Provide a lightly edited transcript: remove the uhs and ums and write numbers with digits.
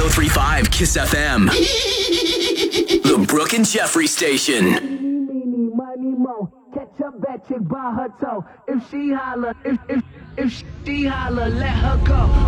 103.5 Kiss FM. The Brooke and Jeffrey Station. Meeny, money, mo. Catch a bad chick by her toe. If she holler, if she holler, let her go.